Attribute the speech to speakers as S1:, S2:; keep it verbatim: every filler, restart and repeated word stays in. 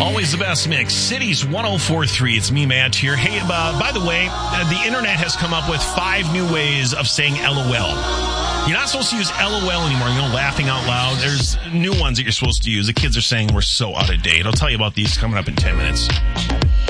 S1: Always the best mix. Cities one oh four point three. It's me, Matt, here. Hey, uh, by the way, uh, the internet has come up with five new ways of saying LOL. You're not supposed to use LOL anymore, you know, laughing out loud. There's new ones that you're supposed to use. The kids are saying we're so out of date. I'll tell you about these coming up in ten minutes.